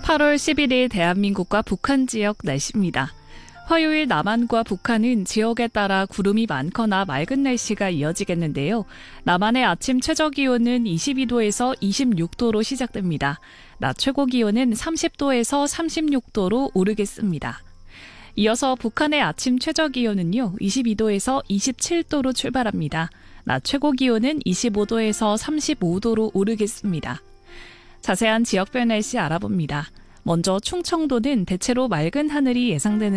8월 11일 대한민국과 북한 지역 날씨입니다. 화요일 남한과 북한은 지역에 따라 구름이 많거나 맑은 날씨가 이어지겠는데요. 남한의 아침 최저기온은 22도에서 26도로 시작됩니다. 낮 최고기온은 30도에서 36도로 오르겠습니다. 이어서 북한의 아침 최저기온은요, 22도에서 27도로 출발합니다. 낮 최고기온은 25도에서 35도로 오르겠습니다. 자세한 지역별 날씨 알아봅니다. 먼저 충청도는 대체로 맑은 하늘이 예상되는